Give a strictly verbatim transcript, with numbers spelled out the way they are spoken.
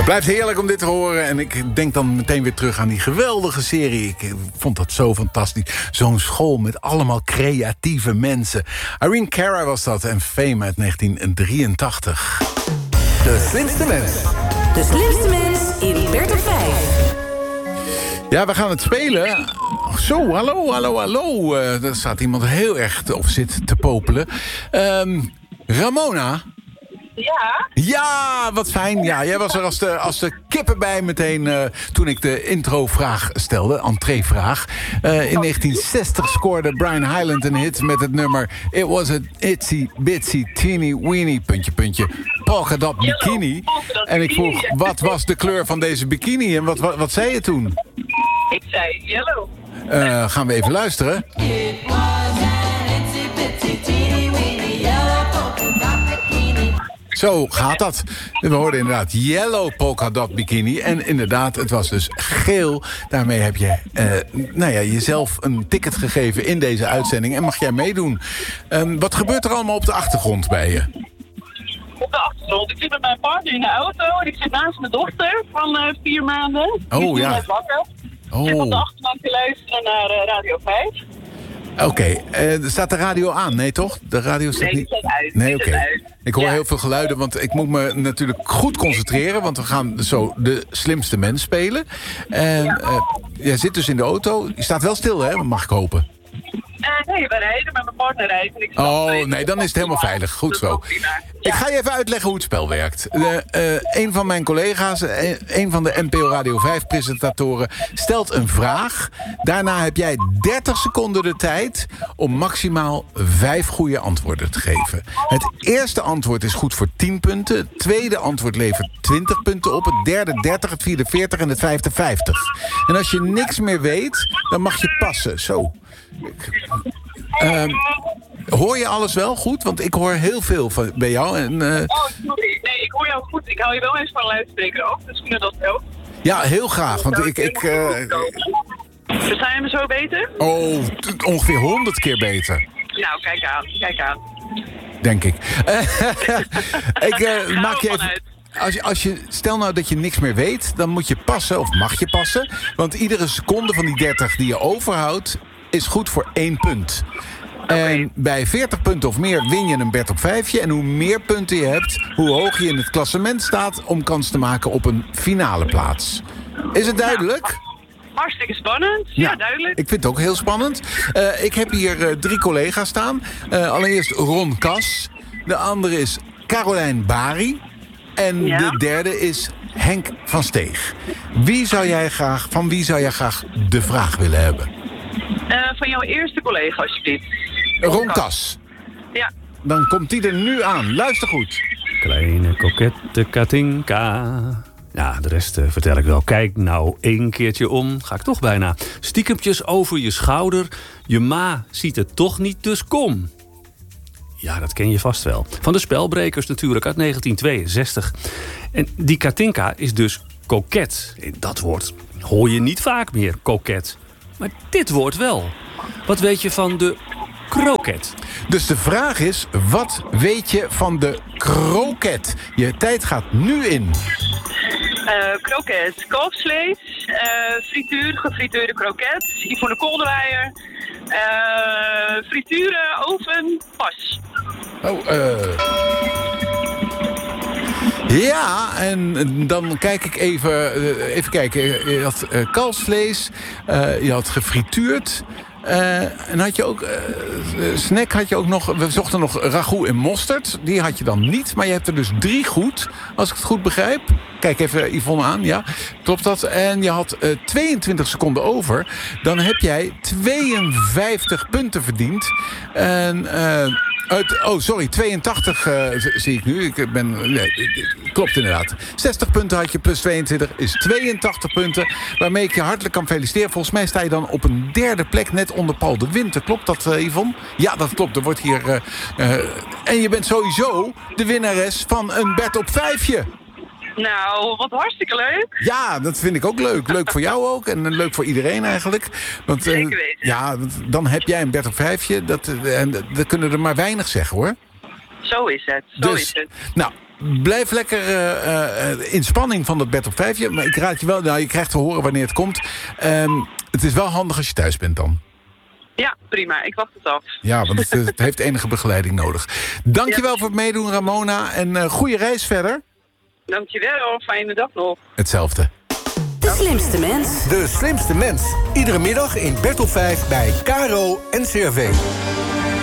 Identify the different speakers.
Speaker 1: Blijft heerlijk om dit te horen. En ik denk dan meteen weer terug aan die geweldige serie. Ik vond dat zo fantastisch. Zo'n school met allemaal creatieve mensen. Irene Cara was dat en Fame uit negentien drieëntachtig.
Speaker 2: De slimste mens.
Speaker 3: De slimste mens in Bert op vijf.
Speaker 1: Ja, we gaan het spelen. Zo, hallo, hallo, hallo. Uh, er staat iemand heel erg te, of zit te popelen. Um, Ramona?
Speaker 4: Ja?
Speaker 1: Ja, wat fijn. Ja, jij was er als de, als de kippen bij meteen uh, toen ik de intro-vraag stelde, entree-vraag. Uh, in negentien zestig scoorde Brian Hyland een hit met het nummer It was a itsy bitsy teeny weeny puntje puntje polka dot bikini. En ik vroeg, wat was de kleur van deze bikini en wat, wat, wat zei je toen?
Speaker 4: Ik zei yellow.
Speaker 1: Uh, gaan we even luisteren.
Speaker 5: It was an itsy bitsy teeny weeny yellow polka dot bikini.
Speaker 1: Zo gaat dat. We hoorden inderdaad yellow polka dot bikini. En inderdaad, het was dus geel. Daarmee heb je uh, nou ja, jezelf een ticket gegeven in deze uitzending. En mag jij meedoen. Um, wat gebeurt er allemaal op de achtergrond bij je?
Speaker 4: Op de achtergrond. Ik zit met mijn partner in de auto. En ik zit naast mijn dochter van uh, vier maanden.
Speaker 1: Oh,
Speaker 4: Die is
Speaker 1: ja.
Speaker 4: net wakker.
Speaker 1: Oh.
Speaker 4: En op de achterbank te luisteren naar uh, Radio vijf.
Speaker 1: Oké, okay. uh, staat de radio aan? Nee, toch? De radio staat
Speaker 4: Nee, die
Speaker 1: niet...
Speaker 4: staat uit.
Speaker 1: Nee,
Speaker 4: Die
Speaker 1: oké.
Speaker 4: staat uit.
Speaker 1: Ik hoor
Speaker 4: Ja.
Speaker 1: heel veel geluiden, want ik moet me natuurlijk goed concentreren. Want we gaan zo de slimste mens spelen. En
Speaker 4: Ja.
Speaker 1: uh, jij zit dus in de auto. Je staat wel stil, hè? Mag ik hopen.
Speaker 4: Uh, nee, we rijden, maar mijn partner rijdt. En ik stap
Speaker 1: Oh,
Speaker 4: even.
Speaker 1: nee, dan is het helemaal veilig. Goed
Speaker 4: Dat is
Speaker 1: zo.
Speaker 4: ook prima.
Speaker 1: Ik
Speaker 4: Ja.
Speaker 1: ga je even uitleggen hoe het spel werkt. De, uh, een van mijn collega's, uh, een van de N P O Radio vijf presentatoren... stelt een vraag. Daarna heb jij dertig seconden de tijd... om maximaal vijf goede antwoorden te geven. Het eerste antwoord is goed voor tien punten. Het tweede antwoord levert twintig punten op. Het derde dertig, het vierde veertig en het vijfde vijftig. En als je niks meer weet, dan mag je passen. Zo. Uh, hoor je alles wel goed? Want ik hoor heel veel van, bij jou. En, uh...
Speaker 4: Oh, sorry. Nee, ik hoor jou goed. Ik hou je wel eens van een luidspreker af. Dus kunnen dat wel.
Speaker 1: Ja, heel graag. Want ik... ik uh...
Speaker 4: Versta je me zo beter?
Speaker 1: Oh, t- ongeveer honderd keer beter.
Speaker 4: Nou, kijk aan. Kijk aan.
Speaker 1: Denk ik. ik uh, maak je
Speaker 4: Gaan we
Speaker 1: even... Als je, als je, stel nou dat je niks meer weet, dan moet je passen, of mag je passen. Want iedere seconde van die dertig die je overhoudt, is goed voor één punt. En bij veertig punten of meer win je een Bert op vijfje. En hoe meer punten je hebt, hoe hoger je in het klassement staat om kans te maken op een finale plaats. Is het duidelijk?
Speaker 4: Hartstikke spannend. Ja, ja, duidelijk.
Speaker 1: Ik vind het ook heel spannend. Uh, ik heb hier uh, drie collega's staan. Uh, allereerst Ron Kas. De andere is Carolijn Bari. En
Speaker 4: ja.
Speaker 1: de derde is Henk van Steeg. Wie zou jij graag, van wie zou jij graag de vraag willen hebben?
Speaker 4: Uh, van jouw eerste collega, alsjeblieft.
Speaker 1: Ron Kas.
Speaker 4: Ja.
Speaker 1: Dan komt die er nu aan. Luister goed.
Speaker 6: Kleine kokette Katinka. Ja, de rest uh, vertel ik wel. Kijk nou één keertje om. Ga ik toch bijna. Stiekempjes over je schouder. Je ma ziet het toch niet, dus kom. Ja, dat ken je vast wel. Van de Spelbrekers natuurlijk, uit negentien tweeënzestig. En die Katinka is dus koket. Dat woord hoor je niet vaak meer, koket. Maar dit woord wel. Wat weet je van de kroket?
Speaker 1: Dus de vraag is, wat weet je van de kroket? Je tijd gaat nu in.
Speaker 4: Uh, kroket, kalfsvlees, uh, frituur, gefrituurde kroket, Yvonne Kolderweijer, uh, frituren, oven, pas.
Speaker 1: Oh, eh... Uh... Ja, en dan kijk ik even... Uh, even kijken, je had uh, kalfsvlees, uh, je had gefrituurd... Uh, en had je ook, uh, snack had je ook nog, we zochten nog ragout en mosterd. Die had je dan niet, maar je hebt er dus drie goed, als ik het goed begrijp. Kijk even Yvonne aan, ja, klopt dat? En je had uh, tweeëntwintig seconden over. Dan heb jij tweeënvijftig punten verdiend. En... Uh, Uit, oh, sorry, tweeëntachtig uh, zie ik nu. Ik ben, nee, klopt inderdaad. zestig punten had je, plus tweeëntwintig is tweeëntachtig punten. Waarmee ik je hartelijk kan feliciteren. Volgens mij sta je dan op een derde plek, net onder Paul de Winter. Klopt dat, uh, Yvonne? Ja, dat klopt. Er wordt hier... Uh, uh, en je bent sowieso de winnares van een Bert op vijfje.
Speaker 4: Nou, wat hartstikke leuk.
Speaker 1: Ja, dat vind ik ook leuk. Leuk voor jou ook en leuk voor iedereen eigenlijk. Want, uh,
Speaker 4: Zeker weten.
Speaker 1: Ja, dan heb jij een Bert op vijfje. Dat, uh, en dat kunnen er maar weinig zeggen, hoor.
Speaker 4: Zo is het, zo
Speaker 1: dus,
Speaker 4: is het.
Speaker 1: Nou, blijf lekker uh, uh, in spanning van dat bed op vijfje. Maar ik raad je wel, nou, je krijgt te horen wanneer het komt. Um, het is wel handig als je thuis bent dan.
Speaker 4: Ja, prima. Ik wacht het af.
Speaker 1: Ja, want het, het heeft enige begeleiding nodig. Dankjewel
Speaker 4: Ja.
Speaker 1: voor het meedoen, Ramona. En uh, goede reis verder.
Speaker 4: Dankjewel. Fijne dag nog.
Speaker 1: Hetzelfde.
Speaker 3: De slimste mens.
Speaker 2: De slimste mens. Iedere middag in Bert op vijf bij Caro en C R V.